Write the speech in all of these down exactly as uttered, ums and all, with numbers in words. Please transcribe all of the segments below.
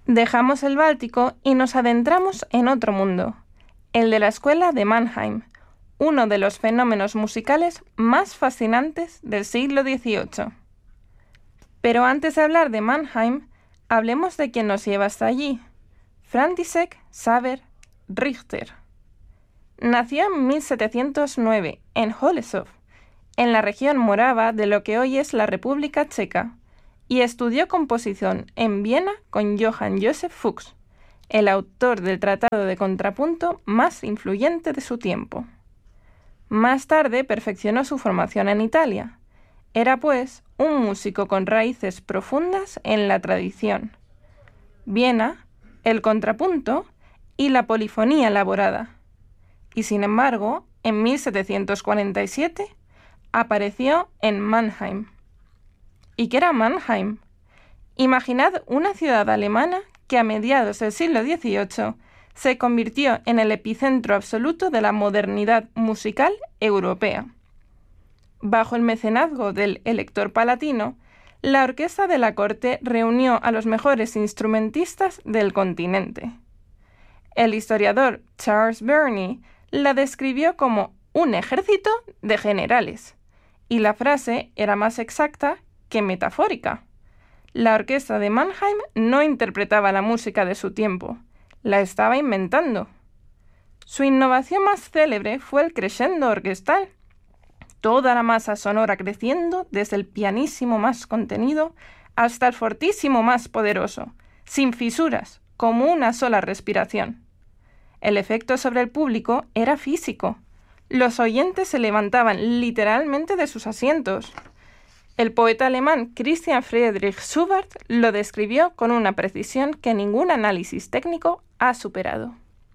Dejamos el Báltico y nos adentramos en otro mundo, el de la escuela de Mannheim, uno de los fenómenos musicales más fascinantes del siglo dieciocho. Pero antes de hablar de Mannheim, hablemos de quien nos lleva hasta allí, František Xaver Richter. Nació en mil setecientos nueve en Holešov, en la región morava de lo que hoy es la República Checa, y estudió composición en Viena con Johann Joseph Fuchs, el autor del tratado de contrapunto más influyente de su tiempo. Más tarde perfeccionó su formación en Italia. Era, pues, un músico con raíces profundas en la tradición. Viena, el contrapunto y la polifonía elaborada. Y sin embargo, en mil setecientos cuarenta y siete apareció en Mannheim. ¿Y qué era Mannheim? Imaginad una ciudad alemana que a mediados del siglo dieciocho se convirtió en el epicentro absoluto de la modernidad musical europea. Bajo el mecenazgo del Elector Palatino, la orquesta de la corte reunió a los mejores instrumentistas del continente. El historiador Charles Burney la describió como un ejército de generales, y la frase era más exacta que metafórica. La orquesta de Mannheim no interpretaba la música de su tiempo, la estaba inventando. Su innovación más célebre fue el crescendo orquestal, toda la masa sonora creciendo desde el pianísimo más contenido hasta el fortísimo más poderoso, sin fisuras, como una sola respiración. El efecto sobre el público era físico. Los oyentes se levantaban literalmente de sus asientos. El poeta alemán Christian Friedrich Schubert lo describió con una precisión que ningún análisis técnico ha superado.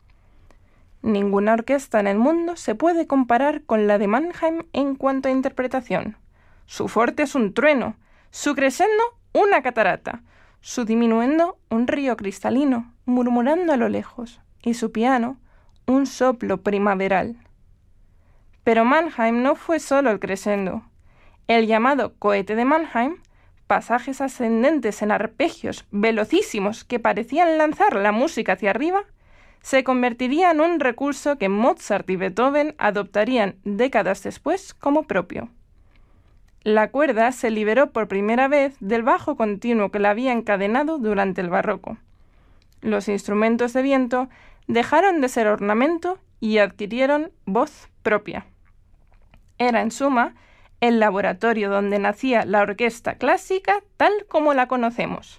Ninguna orquesta en el mundo se puede comparar con la de Mannheim en cuanto a interpretación. Su forte es un trueno, su crescendo una catarata, su diminuendo un río cristalino, murmurando a lo lejos, y su piano un soplo primaveral. Pero Mannheim no fue solo el crescendo. El llamado cohete de Mannheim, pasajes ascendentes en arpegios velocísimos que parecían lanzar la música hacia arriba, se convertiría en un recurso que Mozart y Beethoven adoptarían décadas después como propio. La cuerda se liberó por primera vez del bajo continuo que la había encadenado durante el barroco. Los instrumentos de viento dejaron de ser ornamento y adquirieron voz propia. Era, en suma, el laboratorio donde nacía la orquesta clásica tal como la conocemos.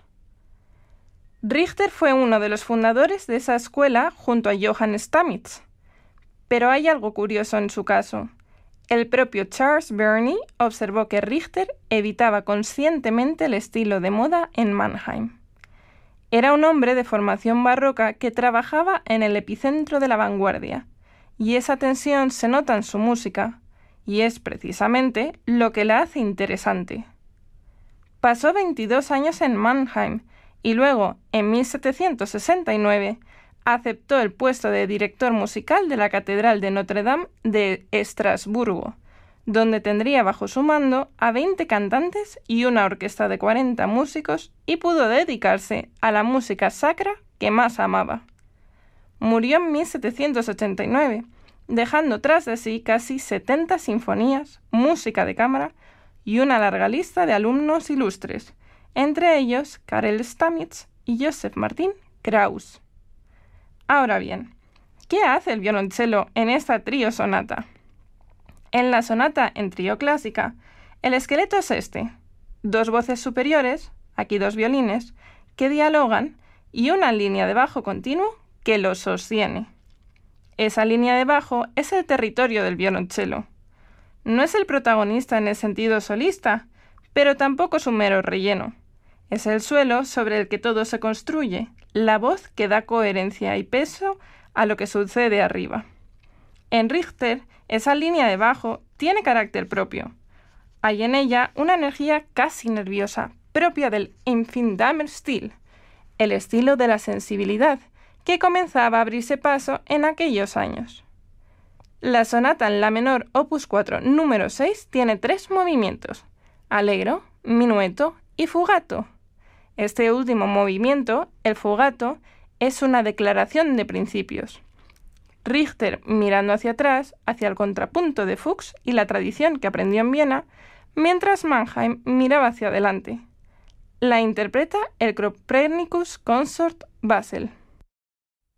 Richter fue uno de los fundadores de esa escuela junto a Johann Stamitz. Pero hay algo curioso en su caso. El propio Charles Burney observó que Richter evitaba conscientemente el estilo de moda en Mannheim. Era un hombre de formación barroca que trabajaba en el epicentro de la vanguardia, y esa tensión se nota en su música, y es precisamente lo que la hace interesante. Pasó veintidós años en Mannheim y luego, en mil setecientos sesenta y nueve, aceptó el puesto de director musical de la Catedral de Notre Dame de Estrasburgo, donde tendría bajo su mando a veinte cantantes y una orquesta de cuarenta músicos y pudo dedicarse a la música sacra que más amaba. Murió en mil setecientos ochenta y nueve, dejando tras de sí casi setenta sinfonías, música de cámara y una larga lista de alumnos ilustres, entre ellos Karel Stamitz y Joseph Martin Krauss. Ahora bien, ¿qué hace el violonchelo en esta trío sonata? En la sonata en trío clásica, el esqueleto es este: dos voces superiores, aquí dos violines, que dialogan y una línea de bajo continuo que los sostiene. Esa línea de bajo es el territorio del violonchelo. No es el protagonista en el sentido solista, pero tampoco es un mero relleno. Es el suelo sobre el que todo se construye, la voz que da coherencia y peso a lo que sucede arriba. En Richter, esa línea de bajo tiene carácter propio. Hay en ella una energía casi nerviosa, propia del Empfindungsstil, el estilo de la sensibilidad, que comenzaba a abrirse paso en aquellos años. La sonata en la menor opus cuatro número seis tiene tres movimientos: allegro, minueto y fugato. Este último movimiento, el fugato, es una declaración de principios. Richter mirando hacia atrás, hacia el contrapunto de Fuchs y la tradición que aprendió en Viena, mientras Mannheim miraba hacia adelante. La interpreta el Copernicus Consort Basel.